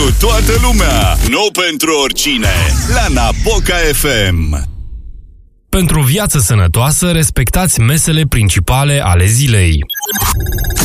toată lumea, nu pentru oricine. La Napoca FM. Pentru o viață sănătoasă, respectați mesele principale ale zilei.